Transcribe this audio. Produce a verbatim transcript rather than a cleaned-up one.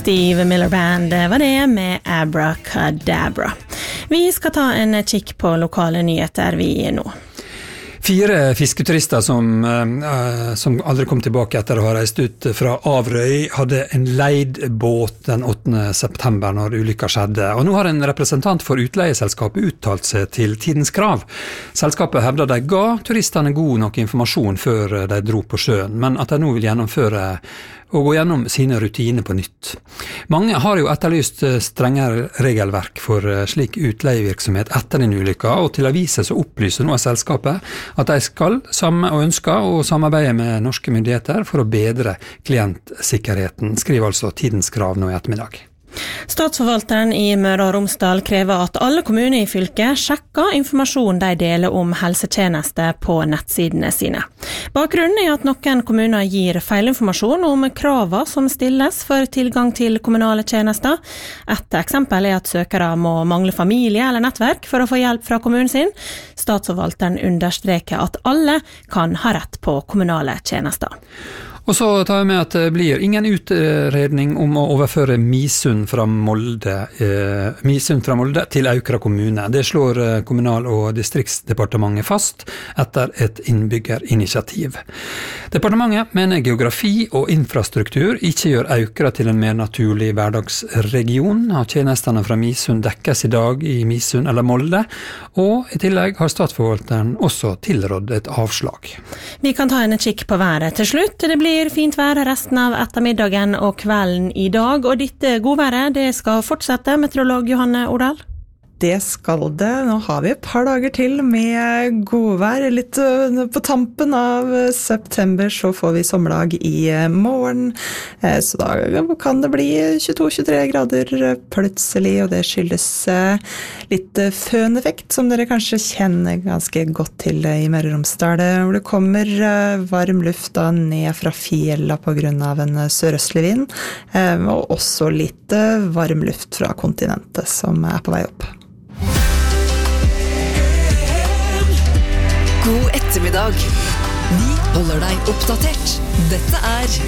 Steve Miller Band var det med Abracadabra. Vi skal ta en kikk på lokale nyheter vi nå. Fire fisketurister som, uh, som aldri kom tilbake etter å ha reist ut fra Averøy, hadde en leid båt den åttende september når ulykka skjedde. Og nå har en representant for utleieselskapet uttalt seg til Tidens Krav. Selskapet hevder de ga turistene god nok informasjon før de dro på sjøen, men at de nå vil gjennomføre og gå gjennom sine rutiner på nytt. Mange har jo etterlyst strengere regelverk for slik utleievirksomhet etter den ulykka, og til aviser så opplyser nå selskapet at de skal samme og ønsker å samarbeide med norske myndigheter for å bedre klientsikkerheten, skriver altså Tidens Krav nå i ettermiddag. Statsforvalteren i Møre og Romsdal krever at alle kommuner i fylket sjekker informasjon de deler om helsetjenester på nettsidene sine. Bakgrunnen er at noen kommuner gir feilinformasjon om kravene som stilles for tilgang til kommunale tjenester. Et eksempel er at søkere må mangle familie eller nettverk for å få hjelp fra kommunen sin. Statsforvalteren understreker at alle kan ha rett på kommunale tjenester. Og så tar vi med at det blir ingen utredning om å overføre Misund fra Molde, eh, Misund fra Molde til Aukra kommune. Det slår Kommunal- og distriktsdepartementet fast etter et innbyggerinitiativ. Departementet mener geografi og infrastruktur ikke gjør Aukra til en mer naturlig hverdagsregion. Tjenestene fra Misund dekkes i dag i Misund eller Molde, og i tillegg har statsforvalteren også tilrådd et avslag. Vi kan ta en kikk på været til slutt. Det blir Det blir fint vær resten av ettermiddagen og kvelden i dag, og dette godværet det skal fortsette, meteorolog Johanne Ordal. Det skal det. Nå har vi et par dager til med godvær. Litt på tampen av september så får vi sommerdag i morgen. Så da kan det bli tjueto til tjuetre grader plutselig, og det skyldes litt føneffekt, som dere kanskje kjenner ganske godt til i Møre og Romsdal, hvor det kommer varm luft da ned fra fjella på grunn av en sørøstlig vind, og også litt varm luft fra kontinentet som er på vei opp. God ettermiddag. Vi holder deg oppdatert. Dette er